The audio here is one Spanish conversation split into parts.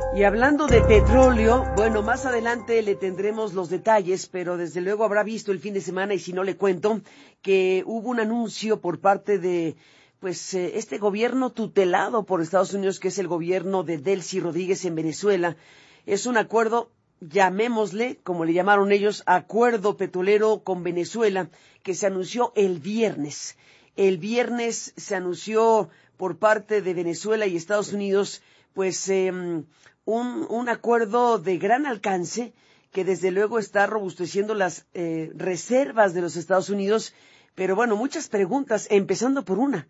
Y hablando de petróleo, bueno, más adelante le tendremos los detalles, pero desde luego habrá visto el fin de semana, y si no le cuento, que hubo un anuncio por parte de, este gobierno tutelado por Estados Unidos, que es el gobierno de Delcy Rodríguez en Venezuela. Es un acuerdo, llamémosle, como le llamaron ellos, acuerdo petrolero con Venezuela, que se anunció el viernes. El viernes se anunció por parte de Venezuela y Estados Unidos, un acuerdo de gran alcance que desde luego está robusteciendo las reservas de los Estados Unidos, pero bueno, muchas preguntas, empezando por una.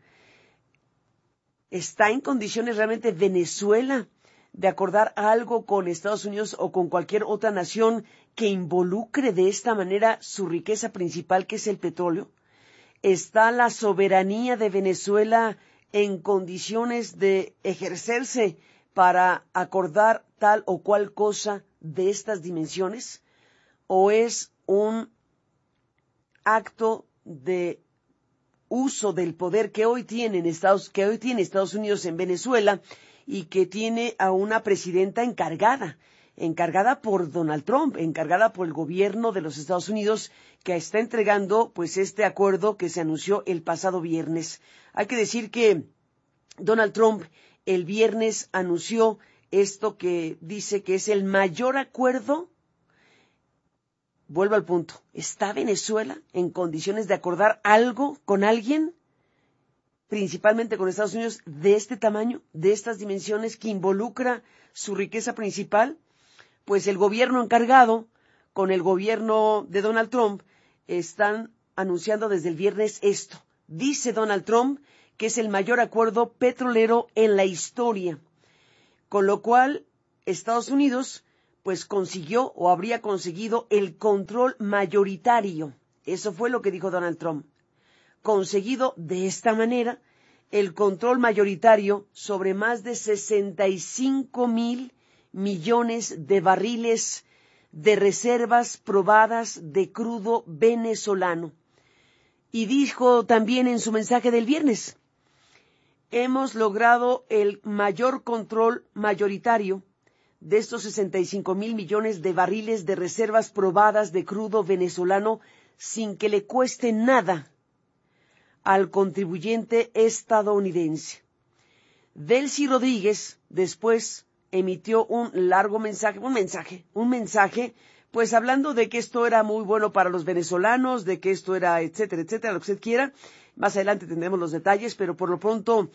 ¿Está en condiciones realmente Venezuela de acordar algo con Estados Unidos o con cualquier otra nación que involucre de esta manera su riqueza principal, que es el petróleo? ¿Está la soberanía de Venezuela en condiciones de ejercerse para acordar tal o cual cosa de estas dimensiones? ¿O es un acto de uso del poder que hoy tiene Estados Unidos en Venezuela, y que tiene a una presidenta encargada por Donald Trump, encargada por el gobierno de los Estados Unidos, que está entregando este acuerdo que se anunció el pasado viernes? Hay que decir que Donald Trump el viernes anunció esto que dice que es el mayor acuerdo. Vuelvo al punto. ¿Está Venezuela en condiciones de acordar algo con alguien, principalmente con Estados Unidos, de este tamaño, de estas dimensiones, que involucra su riqueza principal? Pues el gobierno encargado con el gobierno de Donald Trump están anunciando desde el viernes esto. Dice Donald Trump que es el mayor acuerdo petrolero en la historia, con lo cual Estados Unidos consiguió o habría conseguido el control mayoritario. Eso fue lo que dijo Donald Trump. Conseguido de esta manera el control mayoritario sobre más de 65,000 millones de barriles de reservas probadas de crudo venezolano. Y dijo también en su mensaje del viernes: hemos logrado el mayor control mayoritario de estos 65,000 millones de barriles de reservas probadas de crudo venezolano sin que le cueste nada al contribuyente estadounidense. Delcy Rodríguez después emitió un largo mensaje, hablando de que esto era muy bueno para los venezolanos, de que esto era etcétera, etcétera, lo que usted quiera. Más adelante tendremos los detalles, pero por lo pronto,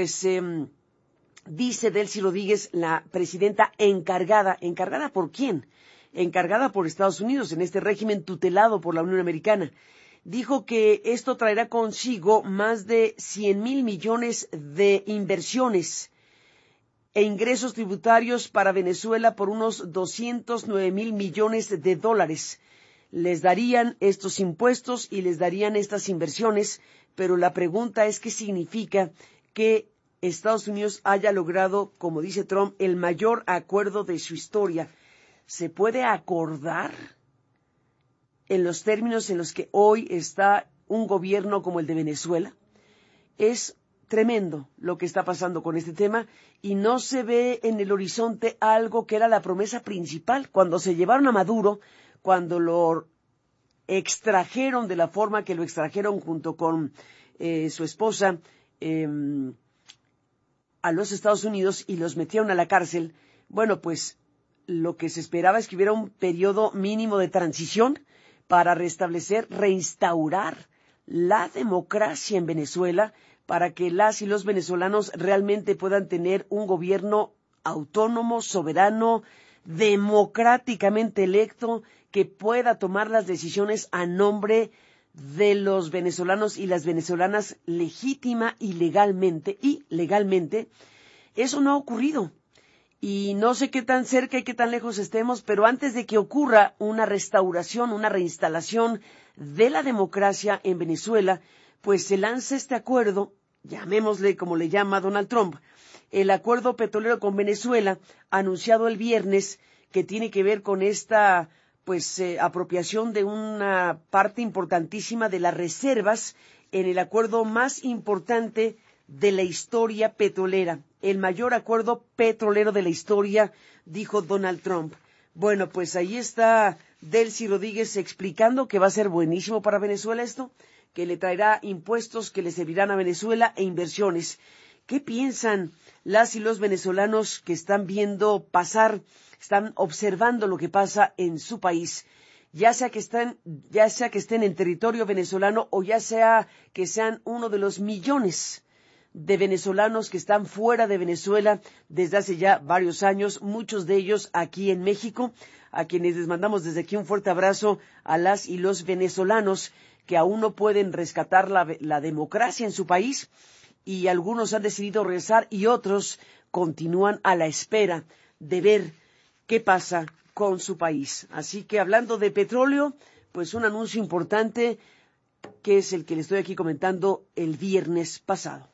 dice Delcy Rodríguez, la presidenta encargada. ¿Encargada por quién? Encargada por Estados Unidos en este régimen tutelado por la Unión Americana. Dijo que esto traerá consigo más de 100,000 millones de inversiones e ingresos tributarios para Venezuela por unos 209,000 millones de dólares. Les darían estos impuestos y les darían estas inversiones, pero la pregunta es: ¿qué significa que Estados Unidos haya logrado, como dice Trump, el mayor acuerdo de su historia? ¿Se puede acordar en los términos en los que hoy está un gobierno como el de Venezuela? Es tremendo lo que está pasando con este tema, y no se ve en el horizonte algo que era la promesa principal. Cuando se llevaron a Maduro, cuando lo extrajeron de la forma que lo extrajeron junto con su esposa a los Estados Unidos y los metieron a la cárcel, lo que se esperaba es que hubiera un periodo mínimo de transición para reinstaurar la democracia en Venezuela, para que las y los venezolanos realmente puedan tener un gobierno autónomo, soberano, democráticamente electo, que pueda tomar las decisiones a nombre de los venezolanos y las venezolanas legítima y legalmente. Eso no ha ocurrido. Y no sé qué tan cerca y qué tan lejos estemos, pero antes de que ocurra una restauración, una reinstalación de la democracia en Venezuela, se lanza este acuerdo, llamémosle como le llama Donald Trump, el acuerdo petrolero con Venezuela, anunciado el viernes, que tiene que ver con esta apropiación de una parte importantísima de las reservas en el acuerdo más importante de la historia petrolera. el mayor acuerdo petrolero de la historia, dijo Donald Trump. Bueno, pues ahí está Delcy Rodríguez explicando que va a ser buenísimo para Venezuela esto, que le traerá impuestos que le servirán a Venezuela e inversiones. ¿Qué piensan las y los venezolanos que están viendo pasar, están observando lo que pasa en su país? Ya sea que estén en territorio venezolano o ya sea que sean uno de los millones de venezolanos que están fuera de Venezuela desde hace ya varios años, muchos de ellos aquí en México, a quienes les mandamos desde aquí un fuerte abrazo a las y los venezolanos que aún no pueden rescatar la democracia en su país, y algunos han decidido regresar y otros continúan a la espera de ver qué pasa con su país. Así que hablando de petróleo, pues un anuncio importante que es el que le estoy aquí comentando el viernes pasado.